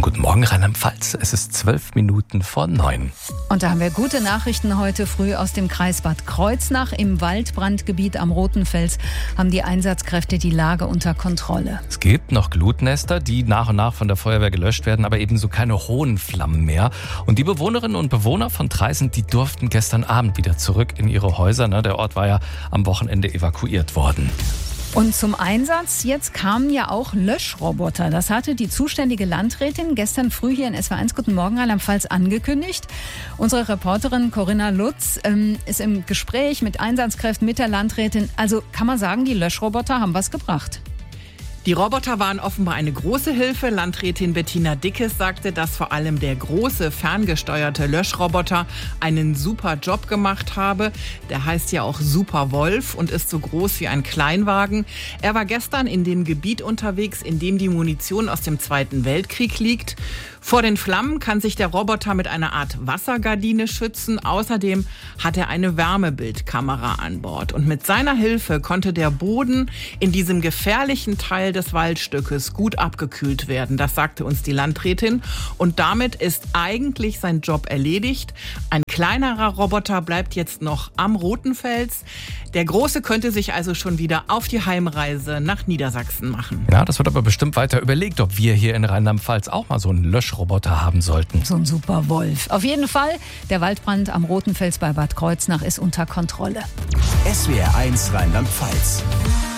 Guten Morgen, Rheinland-Pfalz. Es ist 9:12. Und da haben wir gute Nachrichten heute früh aus dem Kreis Bad Kreuznach. Im Waldbrandgebiet am Rotenfels haben die Einsatzkräfte die Lage unter Kontrolle. Es gibt noch Glutnester, die nach und nach von der Feuerwehr gelöscht werden, aber ebenso keine hohen Flammen mehr. Und die Bewohnerinnen und Bewohner von Traisen, die durften gestern Abend wieder zurück in ihre Häuser. Der Ort war ja am Wochenende evakuiert worden. Und zum Einsatz jetzt kamen ja auch Löschroboter. Das hatte die zuständige Landrätin gestern früh hier in SW1 Guten Morgen Rheinland-Pfalz angekündigt. Unsere Reporterin Corinna Lutz ist im Gespräch mit Einsatzkräften, mit der Landrätin. Also kann man sagen, die Löschroboter haben was gebracht. Die Roboter waren offenbar eine große Hilfe. Landrätin Bettina Dickes sagte, dass vor allem der große ferngesteuerte Löschroboter einen super Job gemacht habe. Der heißt ja auch Super Wolf und ist so groß wie ein Kleinwagen. Er war gestern in dem Gebiet unterwegs, in dem die Munition aus dem Zweiten Weltkrieg liegt. Vor den Flammen kann sich der Roboter mit einer Art Wassergardine schützen. Außerdem hat er eine Wärmebildkamera an Bord. Und mit seiner Hilfe konnte der Boden in diesem gefährlichen Teil des Waldstückes gut abgekühlt werden. Das sagte uns die Landrätin. Und damit ist eigentlich sein Job erledigt. Ein kleinerer Roboter bleibt jetzt noch am Rotenfels. Der große könnte sich also schon wieder auf die Heimreise nach Niedersachsen machen. Ja, das wird aber bestimmt weiter überlegt, ob wir hier in Rheinland-Pfalz auch mal so einen Löschroboter haben sollten. So ein Super Wolf. Auf jeden Fall, der Waldbrand am Rotenfels bei Bad Kreuznach ist unter Kontrolle. SWR1 Rheinland-Pfalz.